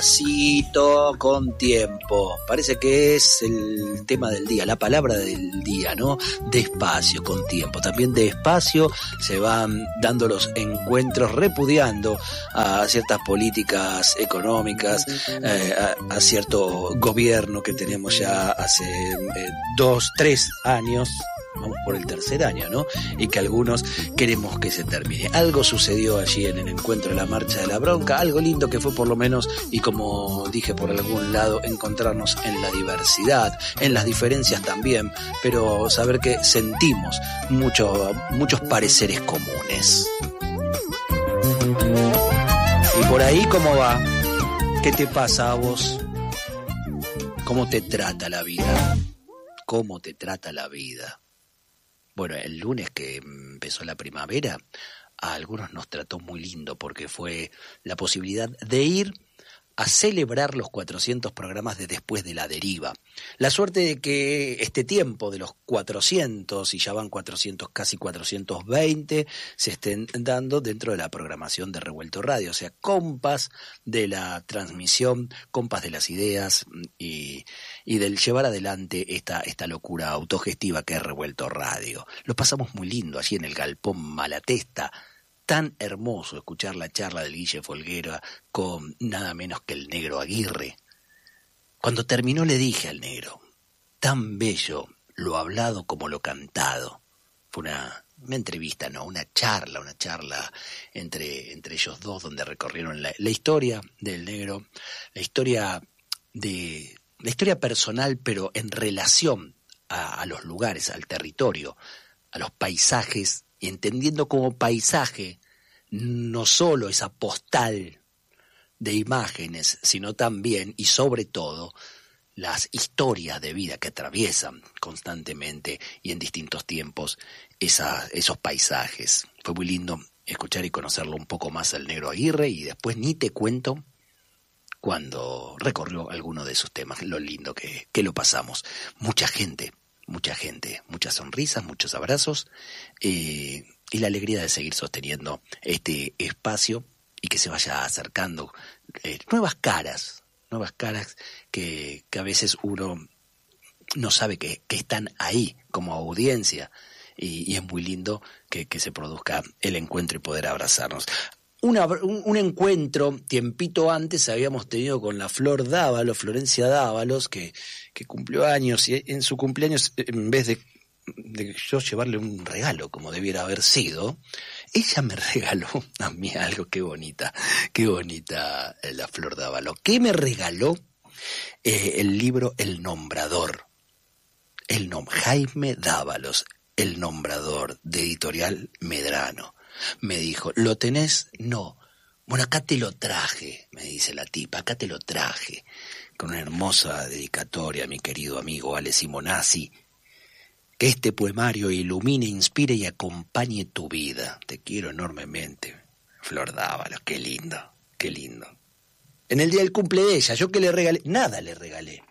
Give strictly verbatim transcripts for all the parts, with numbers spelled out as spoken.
Despacito con tiempo, parece que es el tema del día, la palabra del día, ¿no? Despacio con tiempo. También despacio se van dando los encuentros repudiando a ciertas políticas económicas, eh, a, a cierto gobierno que tenemos ya hace eh, dos, tres años. Vamos por el tercer año, ¿no? Y que algunos queremos que se termine. Algo sucedió allí en el encuentro de la Marcha de la Bronca, algo lindo que fue por lo menos, y como dije por algún lado, encontrarnos en la diversidad, en las diferencias también, pero saber que sentimos mucho, muchos pareceres comunes. Y por ahí, ¿cómo va? ¿Qué te pasa a vos? ¿Cómo te trata la vida? ¿Cómo te trata la vida? Bueno, el lunes que empezó la primavera, a algunos nos trató muy lindo porque fue la posibilidad de ir a celebrar los cuatrocientos programas de Después de la Deriva. La suerte de que este tiempo de los cuatrocientos, y ya van cuatrocientos, casi cuatrocientos veinte, se estén dando dentro de la programación de Revuelto Radio, o sea, compas de la transmisión, compas de las ideas y, y del llevar adelante esta, esta locura autogestiva que es Revuelto Radio. Lo pasamos muy lindo allí en el Galpón Malatesta. Tan hermoso escuchar la charla del Guille Folguera con nada menos que el Negro Aguirre. Cuando terminó le dije al Negro, tan bello lo hablado como lo cantado. Fue una, una entrevista, no, una charla, una charla entre, entre ellos dos donde recorrieron la, la historia del Negro, la historia de la historia personal, pero en relación a, a los lugares, al territorio, a los paisajes, y entendiendo como paisaje no solo esa postal de imágenes, sino también y sobre todo las historias de vida que atraviesan constantemente y en distintos tiempos esa, esos paisajes. Fue muy lindo escuchar y conocerlo un poco más al Negro Aguirre, y después ni te cuento cuando recorrió alguno de sus temas, lo lindo que, que lo pasamos. Mucha gente, mucha gente, muchas sonrisas, muchos abrazos, eh, y la alegría de seguir sosteniendo este espacio y que se vaya acercando eh, nuevas caras, nuevas caras que, que a veces uno no sabe que, que están ahí como audiencia, y, y es muy lindo que, que se produzca el encuentro y poder abrazarnos. Una, un, un encuentro, tiempito antes, habíamos tenido con la Flor Dávalos, Florencia Dávalos, que, que cumplió años, y en su cumpleaños, en vez de, de yo llevarle un regalo como debiera haber sido, ella me regaló a mí algo. Qué bonita, qué bonita la Flor Dávalos. ¿Qué me regaló? Eh, el libro El Nombrador. El nom Jaime Dávalos, El Nombrador, de Editorial Medrano. Me dijo, ¿lo tenés? No. Bueno, acá te lo traje, me dice la tipa, acá te lo traje. Con una hermosa dedicatoria a mi querido amigo Ale Simonazzi. Que este poemario ilumine, inspire y acompañe tu vida. Te quiero enormemente, Flor Dávalos, qué lindo, qué lindo. En el día del cumple de ella, ¿yo qué le regalé? Nada le regalé.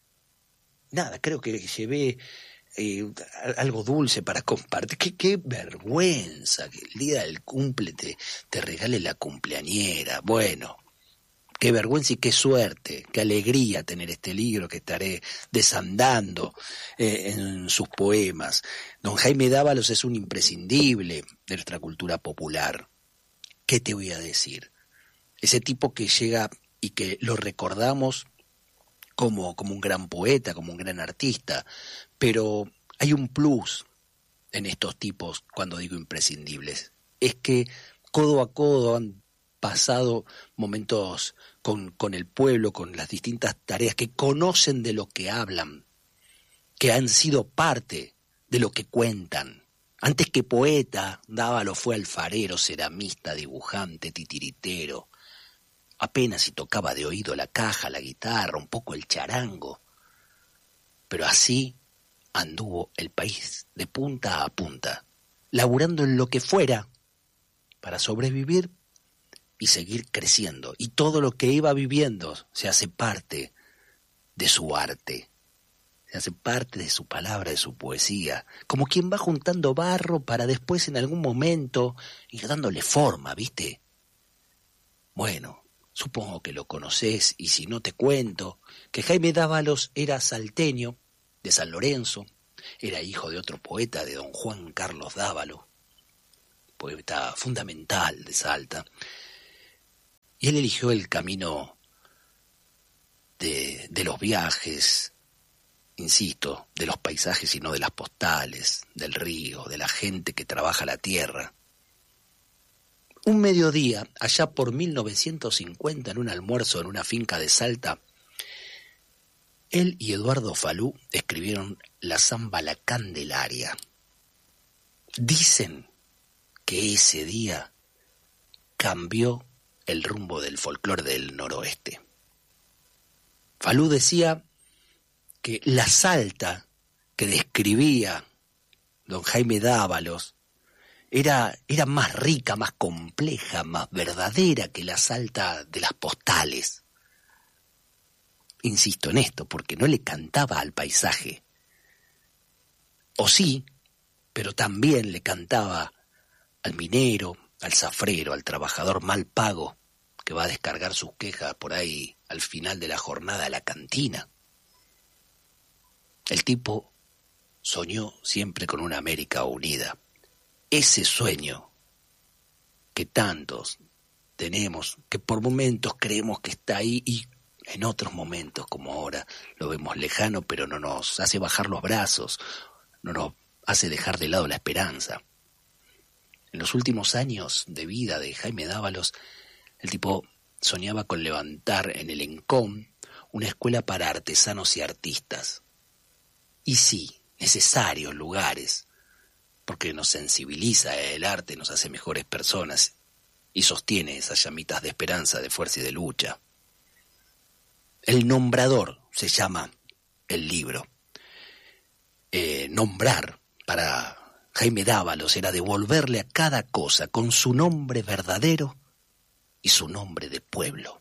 Nada, creo que llevé eh, algo dulce para compartir. Qué, qué vergüenza que el día del cumple te, te regale la cumpleañera. Bueno, qué vergüenza y qué suerte, qué alegría tener este libro que estaré desandando eh, en sus poemas. Don Jaime Dávalos es un imprescindible de nuestra cultura popular. ¿Qué te voy a decir? Ese tipo que llega y que lo recordamos como, como un gran poeta, como un gran artista, pero hay un plus en estos tipos cuando digo imprescindibles. Es que codo a codo han pasado momentos con, con el pueblo, con las distintas tareas, que conocen de lo que hablan, que han sido parte de lo que cuentan. Antes que poeta, Dávalos fue alfarero, ceramista, dibujante, titiritero. Apenas si tocaba de oído la caja, la guitarra, un poco el charango. Pero así anduvo el país de punta a punta, laburando en lo que fuera para sobrevivir y seguir creciendo. Y todo lo que iba viviendo se hace parte de su arte, se hace parte de su palabra, de su poesía, como quien va juntando barro para después en algún momento ir dándole forma, ¿viste? Bueno, supongo que lo conocés, y si no te cuento, que Jaime Dávalos era salteño, de San Lorenzo, era hijo de otro poeta, de don Juan Carlos Dávalo, poeta fundamental de Salta, y él eligió el camino de, de los viajes, insisto, de los paisajes y no de las postales, del río, de la gente que trabaja la tierra. Un mediodía, allá por mil novecientos cincuenta, en un almuerzo en una finca de Salta, él y Eduardo Falú escribieron la samba La Candelaria. Dicen que ese día cambió el rumbo del folclore del noroeste. Falú decía que la Salta que describía don Jaime Dávalos era, era más rica, más compleja, más verdadera que la Salta de las postales. Insisto en esto, porque no le cantaba al paisaje. O sí, pero también le cantaba al minero, al zafrero, al trabajador mal pago, que va a descargar sus quejas por ahí al final de la jornada a la cantina. El tipo soñó siempre con una América unida. Ese sueño que tantos tenemos, que por momentos creemos que está ahí y en otros momentos, como ahora, lo vemos lejano, pero no nos hace bajar los brazos, no nos hace dejar de lado la esperanza. En los últimos años de vida de Jaime Dávalos, el tipo soñaba con levantar en el Encom una escuela para artesanos y artistas. Y sí, necesarios lugares, porque nos sensibiliza el arte, nos hace mejores personas y sostiene esas llamitas de esperanza, de fuerza y de lucha. El nombrador se llama el libro. Eh, nombrar para Jaime Dávalos era devolverle a cada cosa con su nombre verdadero y su nombre de pueblo.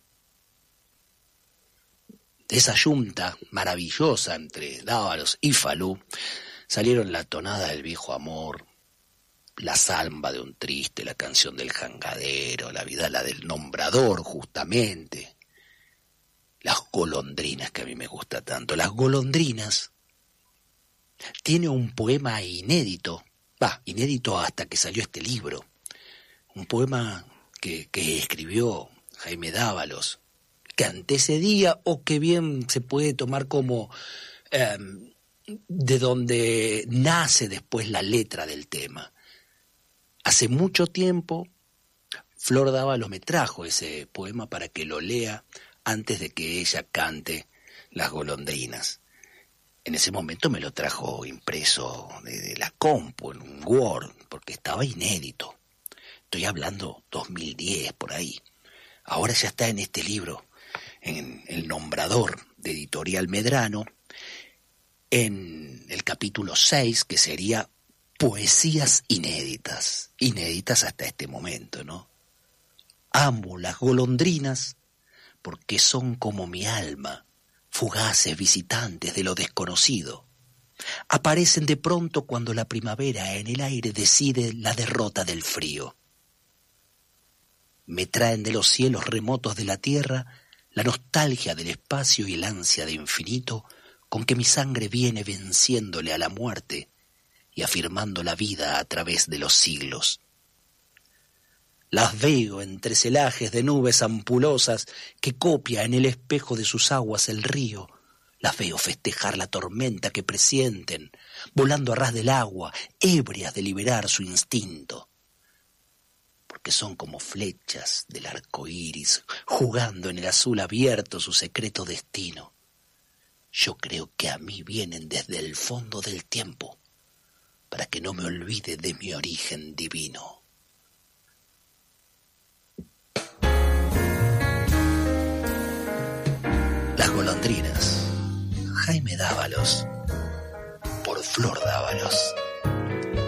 De esa yunta maravillosa entre Dávalos y Falú salieron la tonada del viejo amor, la samba de un triste, la canción del jangadero, la vidala del nombrador justamente, las golondrinas que a mí me gusta tanto. Las golondrinas tiene un poema inédito, va, inédito hasta que salió este libro, un poema que, que escribió Jaime Dávalos, que antecedía o que bien se puede tomar como eh, de donde nace después la letra del tema. Hace mucho tiempo Flor Dávalos me trajo ese poema para que lo lea antes de que ella cante Las golondrinas. En ese momento me lo trajo impreso de, de la compu, en un Word, porque estaba inédito. Estoy hablando dos mil diez, por ahí. Ahora ya está en este libro, en El Nombrador, de Editorial Medrano, en el capítulo seis, que sería Poesías inéditas, inéditas hasta este momento, ¿no? Amo las golondrinas porque son como mi alma, fugaces visitantes de lo desconocido. Aparecen de pronto cuando la primavera en el aire decide la derrota del frío. Me traen de los cielos remotos de la tierra la nostalgia del espacio y el ansia de infinito con que mi sangre viene venciéndole a la muerte y afirmando la vida a través de los siglos. Las veo entre celajes de nubes ampulosas que copia en el espejo de sus aguas el río. Las veo festejar la tormenta que presienten, volando a ras del agua, ebrias de liberar su instinto. Porque son como flechas del arco iris, jugando en el azul abierto su secreto destino. Yo creo que a mí vienen desde el fondo del tiempo, para que no me olvide de mi origen divino. Las golondrinas, Jaime Dávalos, por Flor Dávalos.